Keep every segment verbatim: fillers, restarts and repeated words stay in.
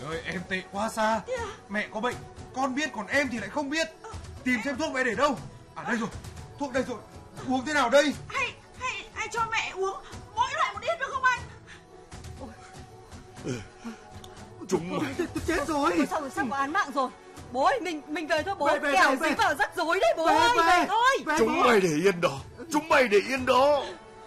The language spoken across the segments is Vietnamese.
ơi, em tệ quá Sa. Mẹ có bệnh, con biết còn em thì lại không biết. Tìm xem thuốc mẹ để đâu. À đây rồi, thuốc đây rồi. Uống thế nào đây? Hay hay hay cho mẹ uống mỗi loại một ít được không anh? Chúng mày tôi chết rồi. Sao rồi, sắp có án mạng rồi. Bố ơi, mình mình về thôi bố. Về, về, Kẻo về, về. dính vào rắc rối đấy bố Về, ơi, về. về thôi. Về, Chúng bố. mày để yên đó. Chúng mày để yên đó.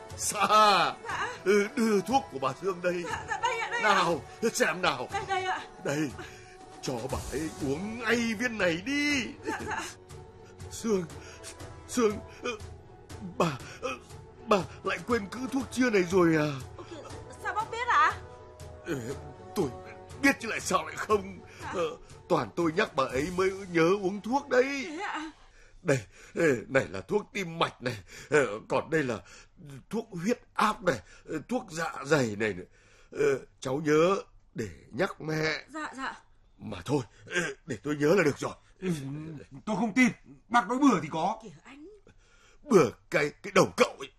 Sa, ừ, đưa thuốc của bà Sương đây. Dạ, dạ đây ạ, đây ạ. Nào, xem nào. Đây đây ạ. Đây, cho bà ấy uống ngay viên này đi. Dạ dạ. Sương, Sương, ừ, bà, ừ, bà lại quên cứ thuốc trưa này rồi à? Sao bác biết ạ? Ừ, tôi biết chứ lại sao lại không. Ờ, toàn tôi nhắc bà ấy mới nhớ uống thuốc đấy. Thế ạ? Đây, này là thuốc tim mạch này, còn đây là thuốc huyết áp này, thuốc dạ dày này nữa. Cháu nhớ để nhắc mẹ. Dạ dạ. Mà thôi, để tôi nhớ là được rồi. Ừ, tôi không tin. Bác nói bừa thì có. Kìa anh. Bừa cái cái đầu cậu ấy,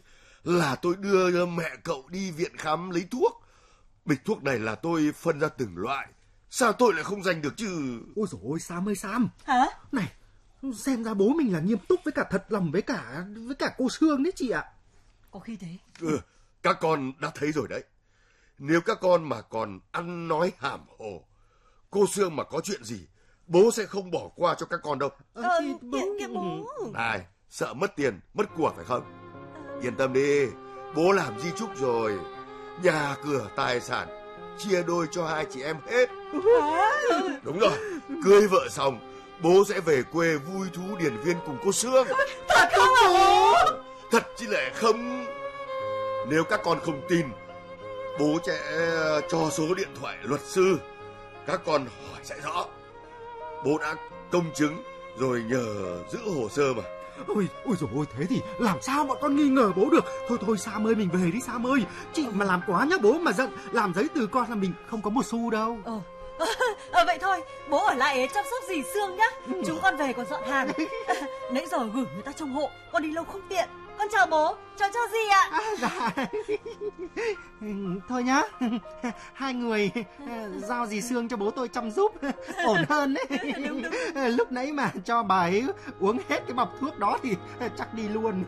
là tôi đưa mẹ cậu đi viện khám lấy thuốc. Bịch thuốc này là tôi phân ra từng loại. Sao tôi lại không giành được chứ? Ôi dồi ôi, Sam ơi Sam. Hả? Này, xem ra bố mình là nghiêm túc với cả thật lòng với cả với cả cô Sương đấy chị ạ. Có khi thế. Ừ, các con đã thấy rồi đấy. Nếu các con mà còn ăn nói hàm hồ, cô Sương mà có chuyện gì, bố sẽ không bỏ qua cho các con đâu. Ờ, kìa kìa bố. Này, sợ mất tiền, mất của phải không? Yên tâm đi, bố làm di chúc rồi. Nhà cửa tài sản chia đôi cho hai chị em hết. Đúng rồi, cưới vợ xong bố sẽ về quê vui thú điển viên cùng cô Sương. Thật không hả bố? Thật chứ lại không. Nếu các con không tin, bố sẽ cho số điện thoại luật sư, các con hỏi sẽ rõ. Bố đã công chứng rồi nhờ giữ hồ sơ mà. Ôi, ôi dồi ôi, thế thì làm sao bọn con nghi ngờ bố được. Thôi thôi Sam ơi, mình về đi Sam ơi. Chị mà làm quá nhá, bố mà giận làm giấy từ con là mình không có một xu đâu. Ờ. Ờ vậy thôi, bố ở lại chăm sóc dì Sương nhá. Chúng con về còn dọn hàng. Nãy giờ gửi người ta trong hộ, con đi lâu không tiện. Con chào bố, chào cho dì ạ. À, dạ. Thôi nhá, hai người giao dì Sương cho bố tôi chăm giúp ổn hơn đấy. Đúng, đúng. Lúc nãy mà cho bà ấy uống hết cái bọc thuốc đó thì chắc đi luôn.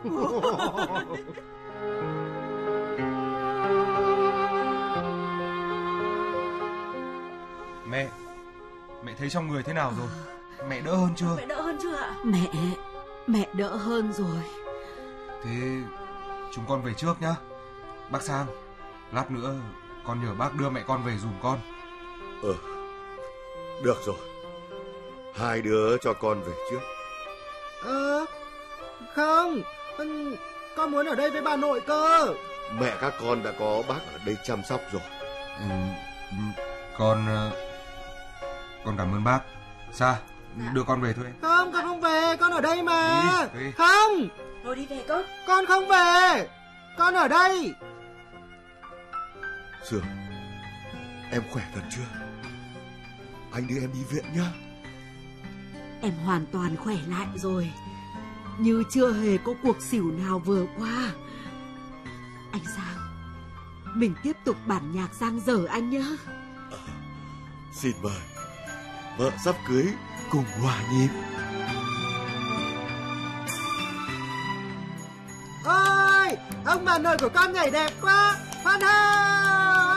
Mẹ, mẹ thấy trong người thế nào rồi? Mẹ đỡ hơn chưa? Mẹ đỡ hơn chưa ạ? Mẹ, mẹ đỡ hơn rồi. Thế chúng con về trước nhá. Bác Sang, lát nữa con nhờ bác đưa mẹ con về giùm con. Ừ, được rồi. Hai đứa cho con về trước. Ờ, không, con muốn ở đây với bà nội cơ. Mẹ các con đã có bác ở đây chăm sóc rồi. Ừ, con con cảm ơn bác. Sa, đưa con về thôi. Không, con không về, con ở đây mà. Đi, đi. Không, Thôi đi về con. con không về, con ở đây. Sương, em khỏe thật chưa? Anh đưa em đi viện nhá. Em hoàn toàn khỏe lại rồi, như chưa hề có cuộc xỉu nào vừa qua. Anh Sang, mình tiếp tục bản nhạc giang dở anh nhé. À, xin mời. Vợ sắp cưới cùng hòa nhịp. Ôi, ông bà nội của con nhảy đẹp quá. Hoan hô.